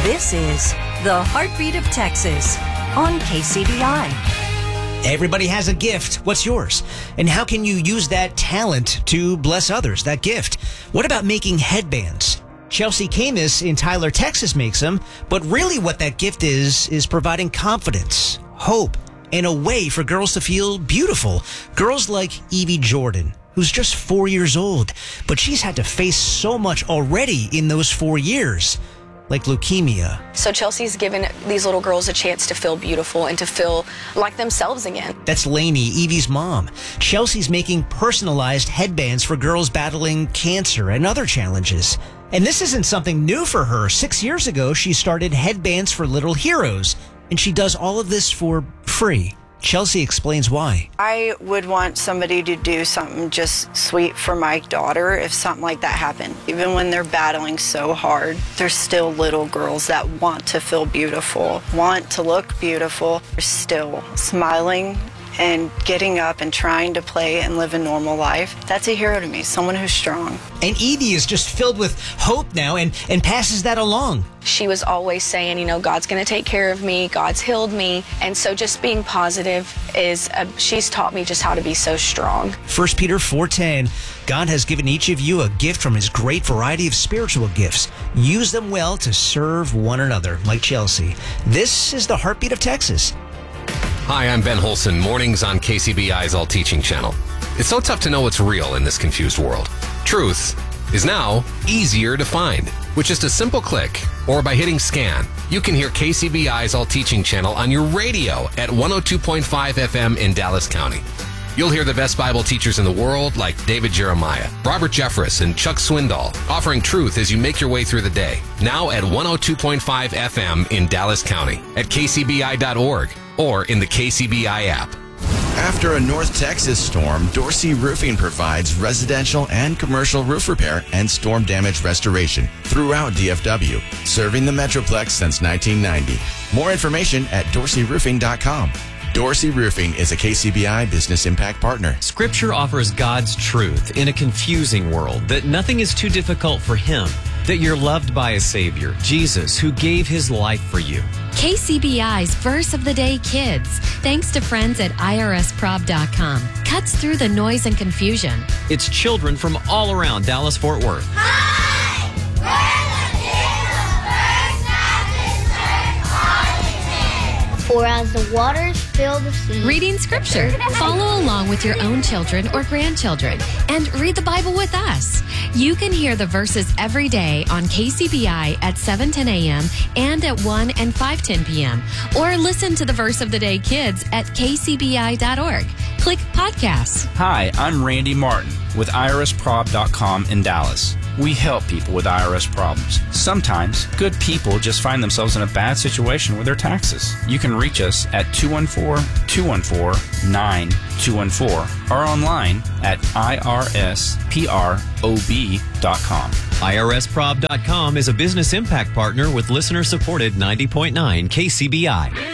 This is the Heartbeat of Texas on KCBI. Everybody has a gift. What's yours? And how can you use that talent to bless others, that gift? What about making headbands? Chelsea Camus in Tyler, Texas makes them, but really what that gift is providing confidence, hope, and a way for girls to feel beautiful. Girls like Evie Jordan, who's just 4 years old, but she's had to face so much already in those 4 years, like leukemia. So Chelsea's given these little girls a chance to feel beautiful and to feel like themselves again. That's Lainey, Evie's mom. Chelsea's making personalized headbands for girls battling cancer and other challenges. And this isn't something new for her. 6 years ago, she started Headbands for Little Heroes, and she does all of this for free. Chelsea explains why. I would want somebody to do something just sweet for my daughter if something like that happened. Even when they're battling so hard, there's still little girls that want to feel beautiful, want to look beautiful. They're still smiling and getting up and trying to play and live a normal life. That's a hero to me, someone who's strong. And Evie is just filled with hope now and passes that along. She was always saying, you know, God's going to take care of me. God's healed me. And so just being positive she's taught me just how to be so strong. 1 Peter 4:10, God has given each of you a gift from his great variety of spiritual gifts. Use them well to serve one another, like Chelsea. This is the Heartbeat of Texas. Hi, I'm Ben Holson, mornings on KCBI's All Teaching channel. It's so tough to know what's real in this confused world. Truth is now easier to find. With just a simple click or by hitting scan, you can hear KCBI's All Teaching channel on your radio at 102.5 FM in Dallas County. You'll hear the best Bible teachers in the world like David Jeremiah, Robert Jeffress, and Chuck Swindoll offering truth as you make your way through the day. Now at 102.5 FM in Dallas County, at kcbi.org, or in the KCBI app. After a North Texas storm, Dorsey Roofing provides residential and commercial roof repair and storm damage restoration throughout DFW, serving the Metroplex since 1990. More information at dorseyroofing.com. Dorsey Roofing is a KCBI Business Impact Partner. Scripture offers God's truth in a confusing world, that nothing is too difficult for Him, that you're loved by a Savior, Jesus, who gave His life for you. KCBI's Verse of the Day Kids, thanks to friends at irsprob.com, cuts through the noise and confusion. It's children from all around Dallas-Fort Worth. For as the waters fill the sea. Reading Scripture. Follow along with your own children or grandchildren and read the Bible with us. You can hear the verses every day on KCBI at 7:10 a.m. and at 1 and 5:10 p.m. Or listen to the Verse of the Day Kids at kcbi.org. Click Podcasts. Hi, I'm Randy Martin with irsprob.com in Dallas. We help people with IRS problems. Sometimes, good people just find themselves in a bad situation with their taxes. You can reach us at 214-214-9214 or online at irsprob.com. irsprob.com is a business impact partner with listener-supported 90.9 KCBI.